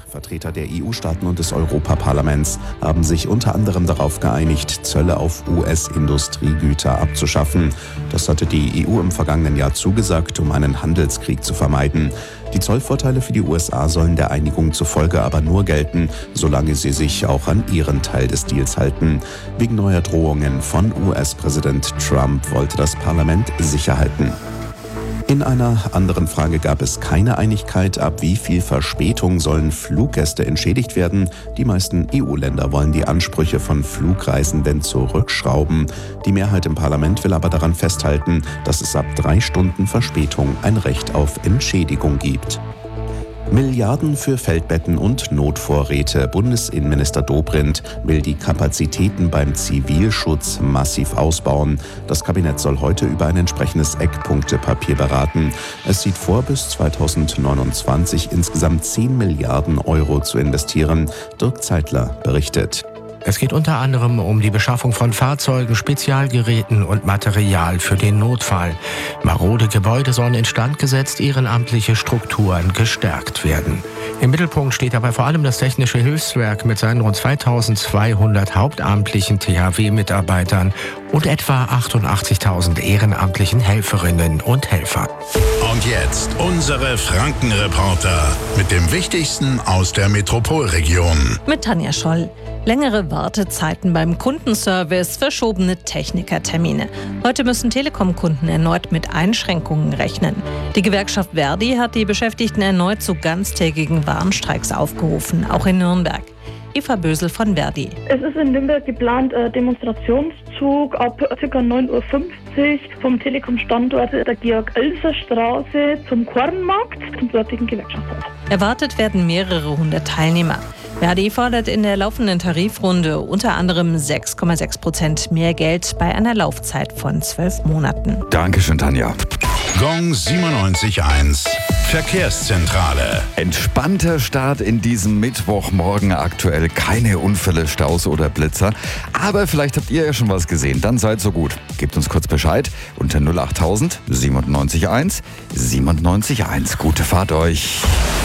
Vertreter der EU-Staaten und des Europaparlaments haben sich unter anderem darauf geeinigt, Zölle auf US-Industriegüter abzuschaffen. Das hatte die EU im vergangenen Jahr zugesagt, um einen Handelskrieg zu vermeiden. Die Zollvorteile für die USA sollen der Einigung zufolge aber nur gelten, solange sie sich auch an ihren Teil des Deals halten. Wegen neuer Drohungen von US-Präsident Trump wollte das Parlament Sicherheiten. In einer anderen Frage gab es keine Einigkeit, ab wie viel Verspätung sollen Fluggäste entschädigt werden. Die meisten EU-Länder wollen die Ansprüche von Flugreisenden zurückschrauben. Die Mehrheit im Parlament will aber daran festhalten, dass es ab 3 Stunden Verspätung ein Recht auf Entschädigung gibt. Milliarden für Feldbetten und Notvorräte. Bundesinnenminister Dobrindt will die Kapazitäten beim Zivilschutz massiv ausbauen. Das Kabinett soll heute über ein entsprechendes Eckpunktepapier beraten. Es sieht vor, bis 2029 insgesamt 10 Milliarden Euro zu investieren. Dirk Zeitler berichtet. Es geht unter anderem um die Beschaffung von Fahrzeugen, Spezialgeräten und Material für den Notfall. Marode Gebäude sollen instand gesetzt, ehrenamtliche Strukturen gestärkt werden. Im Mittelpunkt steht dabei vor allem das Technische Hilfswerk mit seinen rund 2200 hauptamtlichen THW-Mitarbeitern und etwa 88.000 ehrenamtlichen Helferinnen und Helfern. Und jetzt unsere Franken-Reporter mit dem Wichtigsten aus der Metropolregion. Mit Tanja Scholl. Längere Wartezeiten beim Kundenservice, verschobene Technikertermine. Heute müssen Telekom-Kunden erneut mit Einschränkungen rechnen. Die Gewerkschaft Verdi hat die Beschäftigten erneut zu ganztägigen Warnstreiks aufgerufen, auch in Nürnberg. Eva Bösel von Verdi. Es ist in Nürnberg geplant, Demonstrationszug ab ca. 9.50 Uhr vom Telekom-Standort der Georg-Oelser-Straße zum Kornmarkt, zum dortigen Gewerkschaftshaus. Erwartet werden mehrere hundert Teilnehmer. Verdi fordert in der laufenden Tarifrunde unter anderem 6,6% mehr Geld bei einer Laufzeit von 12 Monaten. Dankeschön, Tanja. Gong 97.1 Verkehrszentrale. Entspannter Start in diesem Mittwochmorgen, aktuell keine Unfälle, Staus oder Blitzer. Aber vielleicht habt ihr ja schon was gesehen, dann seid so gut. Gebt uns kurz Bescheid unter 08000 97.1 97.1. Gute Fahrt euch.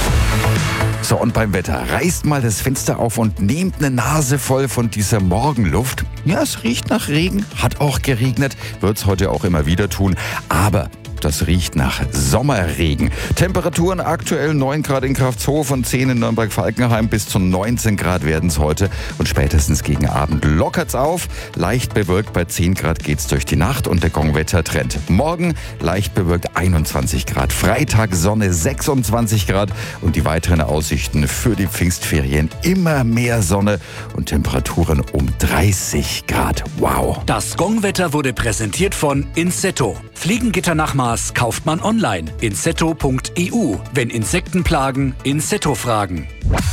So, und beim Wetter, reißt mal das Fenster auf und nehmt eine Nase voll von dieser Morgenluft. Ja, es riecht nach Regen, hat auch geregnet, wird es heute auch immer wieder tun, aber das riecht nach Sommerregen. Temperaturen aktuell 9 Grad in Kraftshof und 10 in Nürnberg-Falkenheim. Bis zu 19 Grad werden es heute. Und spätestens gegen Abend lockert's auf. Leicht bewölkt bei 10 Grad geht's durch die Nacht und der Gongwetter-Trend. Morgen leicht bewölkt 21 Grad. Freitag Sonne 26 Grad. Und die weiteren Aussichten für die Pfingstferien immer mehr Sonne und Temperaturen um 30 Grad. Wow. Das Gongwetter wurde präsentiert von Insetto. Fliegengitter nach Maß kauft man online. Insetto.eu. Wenn Insekten plagen, Insetto fragen.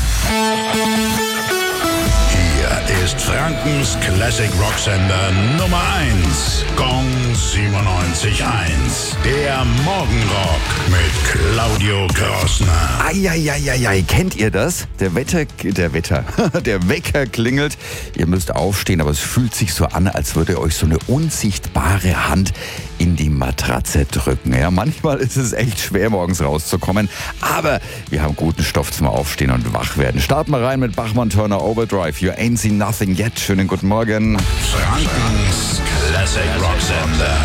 Hier ist Frankens Classic Rocksender Nummer 1. Gong 97.1. Der Morgenrock mit Claudio Grossner. Eieieiei, kennt ihr das? Der Wecker klingelt. Ihr müsst aufstehen, aber es fühlt sich so an, als würde euch so eine unsichtbare Hand in die Matratze drücken. Ja, manchmal ist es echt schwer, morgens rauszukommen, aber wir haben guten Stoff zum Aufstehen und Wachwerden. Starten wir rein mit Bachmann Turner Overdrive. You ain't seen nothing yet. Schönen guten Morgen. Frankens Classic Rocksender.